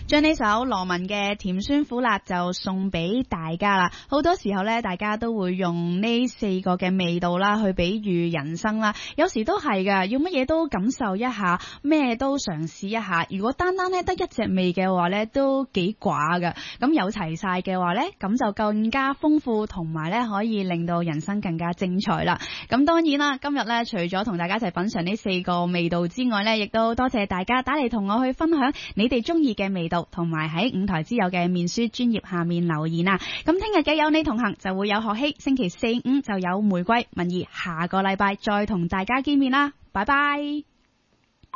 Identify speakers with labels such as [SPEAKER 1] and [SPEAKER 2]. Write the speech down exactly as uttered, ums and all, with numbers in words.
[SPEAKER 1] 將呢首羅文嘅甜酸苦辣就送俾大家啦。好多時候呢，大家都會用呢四個嘅味道啦去比喻人生啦，有時都係噶，要乜嘢都感受一下，咩都嘗試一下。如果單單呢得一隻味嘅話呢，都幾寡噶。咁有齊晒嘅話呢，咁就更加豐富，同埋呢可以令到人生更加精彩啦。咁當然啦，今日呢，除咗同大家一齊品嘗呢四個味道之外呢，亦都多謝大家打嚟同我去分享你哋中意嘅味道，同埋喺五台之友嘅面書專頁下面留言啊！咁聽日嘅有你同行就會有學希，星期四五就有玫瑰文儀，下個禮拜再同大家見面啦，拜拜。